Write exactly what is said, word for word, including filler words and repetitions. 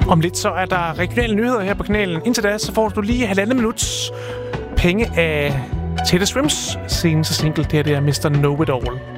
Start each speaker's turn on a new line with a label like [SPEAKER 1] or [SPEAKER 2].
[SPEAKER 1] Om lidt så er der regionale nyheder her på kanalen. Indtil da, så får du lige halvandet minuts penge af Taylor Swift's seneste single. Det her det er mister Know It All.